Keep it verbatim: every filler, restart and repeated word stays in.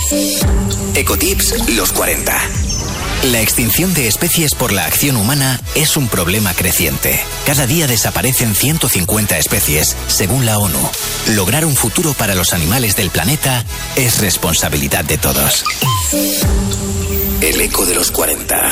Ecotips los cuarenta. La extinción de especies por la acción humana es un problema creciente. Cada día desaparecen ciento cincuenta especies, según la ONU. Lograr un futuro para los animales del planeta es responsabilidad de todos. El eco de los cuarenta.